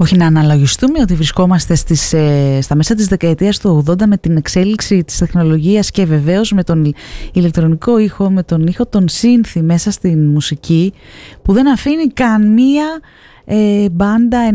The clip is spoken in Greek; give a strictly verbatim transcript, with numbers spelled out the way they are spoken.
Όχι, να αναλογιστούμε ότι βρισκόμαστε στις, ε, στα μέσα της δεκαετίας του ογδόντα με την εξέλιξη της τεχνολογίας και βεβαίως με τον ηλεκτρονικό ήχο, με τον ήχο των σύνθι μέσα στην μουσική, που δεν αφήνει καμία ε, μπάντα